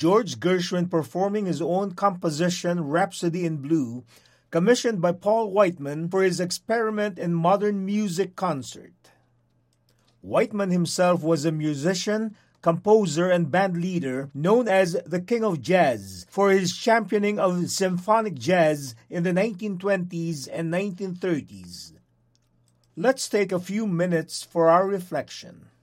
George Gershwin performing his own composition Rhapsody in Blue, commissioned by Paul Whiteman for his Experiment in Modern Music concert. Whiteman himself was a musician, composer, and band leader known as the King of Jazz for his championing of symphonic jazz in the 1920s and 1930s. Let's take a few minutes for our reflection.